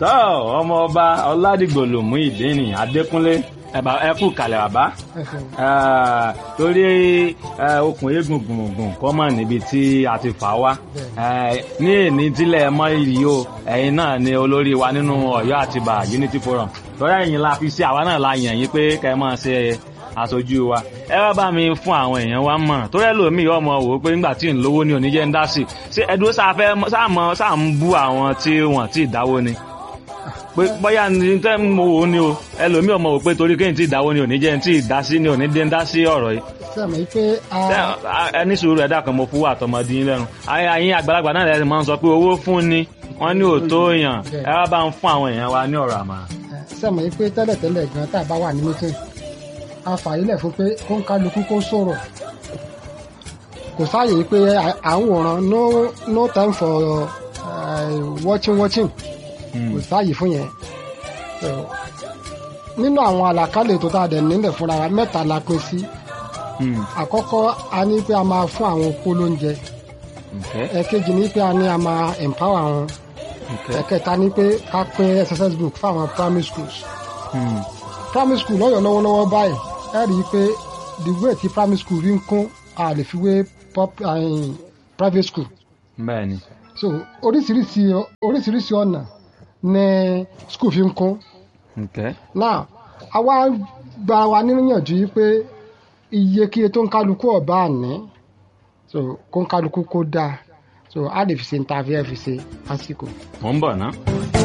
tọ́ ọmọ ọba ọládìgbòlùmú ìdíni adékúnlé ẹ kú kalẹ̀ bàbá torí okùn eégún gbùngbùn kọ́ mọ̀ níbi tí a ti fà wá ní èní tílẹ̀ mọ́ ìrì o ẹ̀yin náà ni olórí wa nínú Ọ̀yọ́ Àtìbà Unity Forum torí ẹ̀yin la fi sí àwa náà la yàn yín pé kẹ́ ẹ máa ṣe aṣojú wa ẹ wá bá mi fún àwọn èèyàn wa mọ̀ torí ẹlòmíì ọmọ wò ó pé nígbà tí ń lówó ní oníjẹ́ ń dá sí ṣé ẹdúró sáà ń bú àwọn tí wọ́n ti dáwó ni pé bóyá ní tẹ́ mo wò ó ní o ẹlòmíì ọmọ wò pé torí kéyìn tí ìdáwó ni oníjẹ́ ń tí ìdásí ni oníjẹ́ ń dá sí ọ̀rọ̀ yìí. sẹ́mi pé ẹni sùúrù ẹ̀dá kan mo fún àtọmọdé yín lẹ́nu àyìn àgbàlagbà náà lẹ́sìn máa ń sọ pé owó fún ni wọ́n ní òótọ́ èèyàn ẹ wá bá ń fún àwọn èèyàn wa ní ọ̀rọ̀ àmàrà. sẹ́mi pé tẹ́lẹ̀tẹ́lẹ̀ gan tá a bá wà ní mítìn a fàyílẹ̀ fún pé kó ń kálukú kó sọ̀rọ̀ kò sáàyè pé à ń wòran no time for watching kò sáàyè fún yẹn nínú àwọn àlàkálẹ̀ tó tá a dẹ̀ nílẹ̀ fúnra wa mẹ́ta la pín sí àkọ́kọ́ a ní pé a máa fún àwọn opó lóúnjẹ ẹ̀kejì ní pé a ní a máa empower wọn ẹ̀kẹta ní pé ká pín exercise book fáwọn primary schools primary school lọ́yọ̀ lọ́wọ́lọ́wọ́ báyìí ẹ rí i pé the way tí primary school rí ń kún a lè fi wé private school. bẹ́ẹ̀ni. so oríṣiríṣi ọ̀nà ní school fi ń kún. now àwa gba wa níyànjú yìí pé iye kíye tó ń kálukú ọ̀bá àní so kó ń kálukú kó dáa so a lè fi ṣe ní ta fi ṣe lásìkò. mo ń bọ̀ ná.